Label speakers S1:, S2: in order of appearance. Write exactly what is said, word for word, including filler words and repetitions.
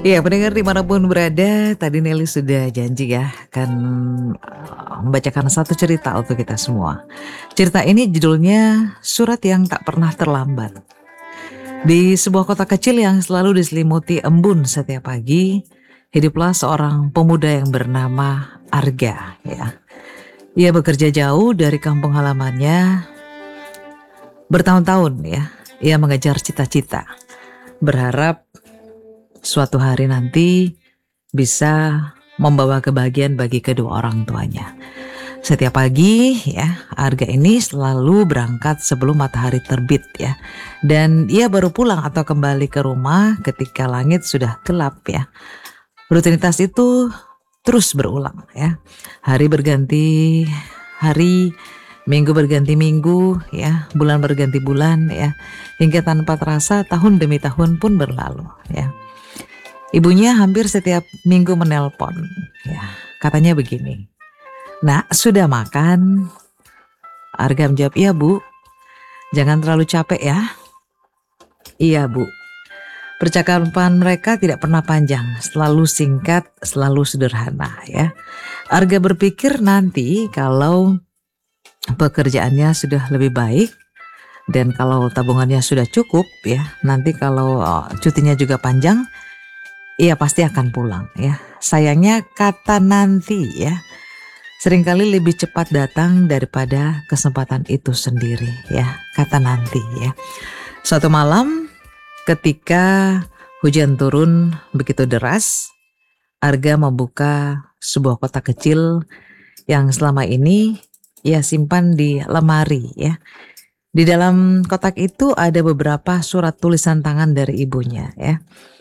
S1: Iya, pendengar dimanapun berada, tadi Nelly sudah janji ya akan eee, membacakan satu cerita untuk kita semua. Cerita ini judulnya Surat Yang Tak Pernah Terlambat. Di sebuah kota kecil yang selalu diselimuti embun setiap pagi, hiduplah seorang pemuda yang bernama Arga ya. Ia bekerja jauh dari kampung halamannya bertahun-tahun ya. Ia mengejar cita-cita, berharap suatu hari nanti bisa membawa kebahagiaan bagi kedua orang tuanya. Setiap pagi ya, Arga ini selalu berangkat sebelum matahari terbit ya. Dan ia baru pulang atau kembali ke rumah ketika langit sudah gelap ya. Rutinitas itu terus berulang ya. Hari berganti hari, minggu berganti minggu ya, bulan berganti bulan ya. Hingga tanpa terasa tahun demi tahun pun berlalu ya. Ibunya hampir setiap minggu menelpon ya. Katanya begini, "Nak, sudah makan?" Arga menjawab, "Iya, Bu. Jangan terlalu capek ya." "Iya, Bu." Percakapan mereka tidak pernah panjang, selalu singkat, selalu sederhana ya. Arga berpikir nanti kalau pekerjaannya sudah lebih baik dan kalau tabungannya sudah cukup ya, nanti kalau uh, cutinya juga panjang, ia pasti akan pulang ya. Sayangnya kata nanti ya seringkali lebih cepat datang daripada kesempatan itu sendiri ya, kata nanti ya. Suatu malam ketika hujan turun begitu deras, Arga membuka sebuah kotak kecil yang selama ini ia simpan di lemari ya. Di dalam kotak itu ada beberapa surat tulisan tangan dari ibunya ya.